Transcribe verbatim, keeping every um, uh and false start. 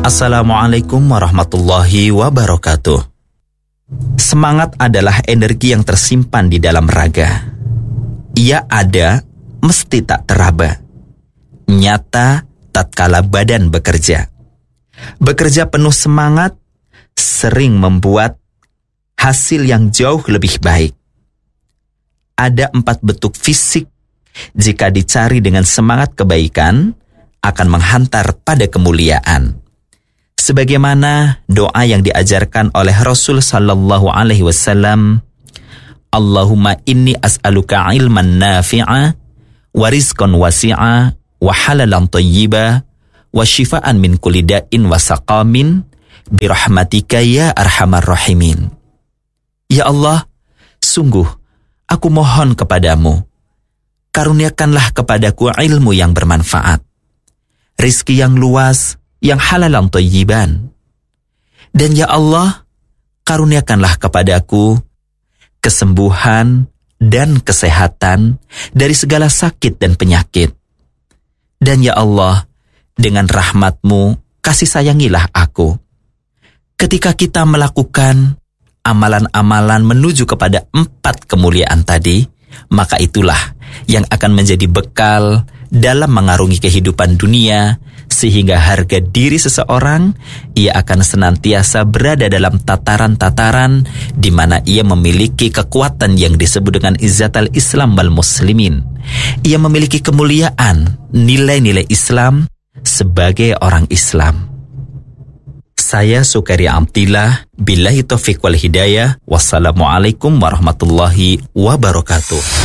Assalamualaikum warahmatullahi wabarakatuh. Semangat adalah energi yang tersimpan di dalam raga. Ia ada, mesti tak teraba. Nyata tatkala badan bekerja. Bekerja penuh semangat sering membuat hasil yang jauh lebih baik. Ada empat bentuk fisik jika dicari dengan semangat kebaikan akan menghantar pada kemuliaan. Sebagaimana doa yang diajarkan oleh Rasul sallallahu alaihi wasallam, Allahumma inni as'aluka ilman nafi'a wa rizqan wasi'a wa halalan thayyiba wa shifaan min kulli da'in wa saqamin birahmatika ya arhamar rahimin. Ya Allah, sungguh aku mohon kepadamu, karuniakanlah kepadaku ilmu yang bermanfaat, rizki yang luas, yang halalan thayyiban. Dan ya Allah, karuniakanlah kepadaku kesembuhan dan kesehatan dari segala sakit dan penyakit. Dan ya Allah, dengan rahmat-Mu, kasih sayangilah aku. Ketika kita melakukan amalan-amalan menuju kepada empat kemuliaan tadi, maka itulah yang akan menjadi bekal dalam mengarungi kehidupan dunia, sehingga harga diri seseorang, ia akan senantiasa berada dalam tataran-tataran di mana ia memiliki kekuatan yang disebut dengan izzatul Islam wal muslimin. Ia memiliki kemuliaan, nilai-nilai Islam sebagai orang Islam. Saya Sukari Amtillah, billahi taufiq wal hidayah. Wassalamualaikum warahmatullahi wabarakatuh.